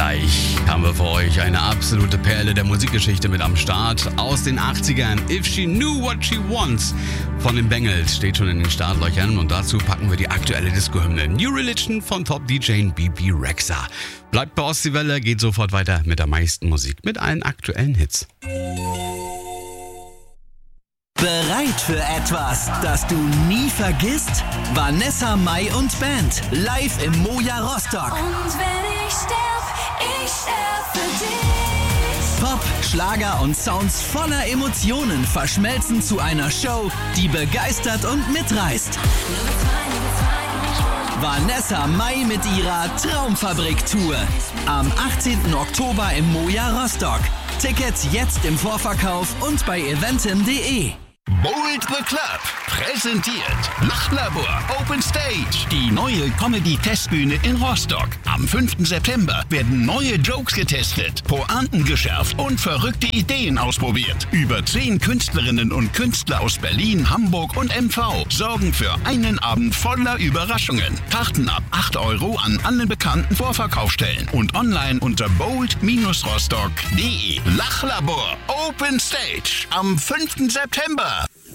Gleich haben wir für euch eine absolute Perle der Musikgeschichte mit am Start. Aus den 80ern, If She Knew What She Wants von den Bengals steht schon in den Startlöchern. Und dazu packen wir die aktuelle Disco-Hymne New Religion von Top-DJ BB Rexha. Bleibt bei Ostseewelle, geht sofort weiter mit der meisten Musik, mit allen aktuellen Hits. Bereit für etwas, das du nie vergisst? Vanessa Mai und Band, live im Moja Rostock. Und wenn ich sterb für dich. Pop, Schlager und Sounds voller Emotionen verschmelzen zu einer Show, die begeistert und mitreißt. Vanessa Mai mit ihrer Traumfabrik-Tour. Am 18. Oktober im Moja Rostock. Tickets jetzt im Vorverkauf und bei eventim.de. Bold the Club präsentiert Lachlabor Open Stage, die neue Comedy-Testbühne in Rostock. Am 5. September werden neue Jokes getestet, Pointen geschärft und verrückte Ideen ausprobiert. Über 10 Künstlerinnen und Künstler aus Berlin, Hamburg und MV sorgen für einen Abend voller Überraschungen. Karten ab 8 € an allen bekannten Vorverkaufsstellen und online unter bold-rostock.de. Lachlabor Open Stage am 5. September.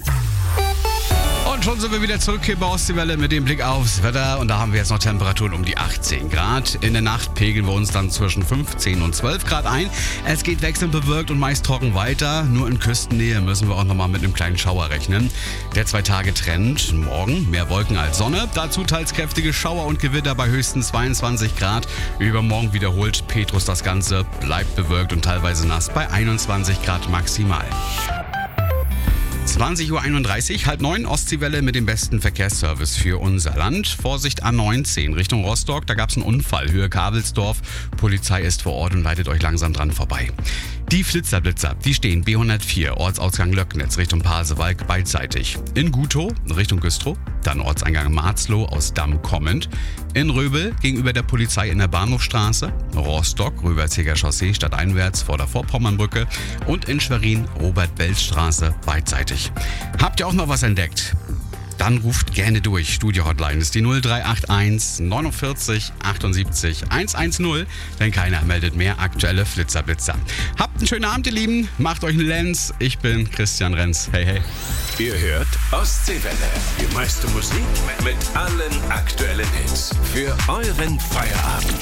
Und schon sind wir wieder zurück hier bei Ostseewelle mit dem Blick aufs Wetter. Und da haben wir jetzt noch Temperaturen um die 18 Grad. In der Nacht pegeln wir uns dann zwischen 15 und 12 Grad ein. Es geht wechselnd bewölkt und meist trocken weiter. Nur in Küstennähe müssen wir auch nochmal mit einem kleinen Schauer rechnen. Der 2-Tage-Trend. Morgen mehr Wolken als Sonne. Dazu teils kräftige Schauer und Gewitter bei höchstens 22 Grad. Übermorgen wiederholt Petrus das Ganze. Bleibt bewölkt und teilweise nass bei 21 Grad maximal. 20.31 Uhr, 8:30 Ostseewelle mit dem besten Verkehrsservice für unser Land. Vorsicht A19 Richtung Rostock, da gab es einen Unfall, Höhe Kabelsdorf. Polizei ist vor Ort und leitet euch langsam dran vorbei. Die Flitzerblitzer, die stehen B104, Ortsausgang Löcknitz Richtung Pasewalk beidseitig. In Gutow Richtung Güstrow, dann Ortseingang Marzloh aus Damm kommend. In Röbel gegenüber der Polizei in der Bahnhofstraße. Rostock, Röberzeger Chaussee stadteinwärts vor der Vorpommernbrücke. Und in Schwerin Robert-Welz-Straße beidseitig. Habt ihr auch noch was entdeckt? Dann ruft gerne durch. Studio-Hotline ist die 0381 49 78 110, denn keiner meldet mehr aktuelle Flitzerblitzer. Habt einen schönen Abend, ihr Lieben. Macht euch einen Lenz. Ich bin Christian Renz. Hey, hey. Ihr hört Ostseewelle. Die meiste Musik mit allen aktuellen Hits. Für euren Feierabend.